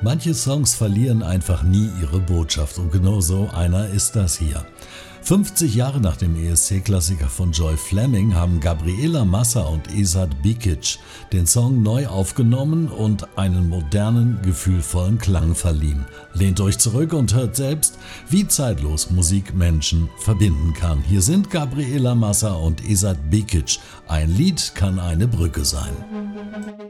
Manche Songs verlieren einfach nie ihre Botschaft und genau so einer ist das hier. 50 Jahre nach dem ESC-Klassiker von Joy Fleming haben Gabriela Massa und Esad Bikic den Song neu aufgenommen und einen modernen, gefühlvollen Klang verliehen. Lehnt euch zurück und hört selbst, wie zeitlos Musik Menschen verbinden kann. Hier sind Gabriela Massa und Esad Bikic. Ein Lied kann eine Brücke sein.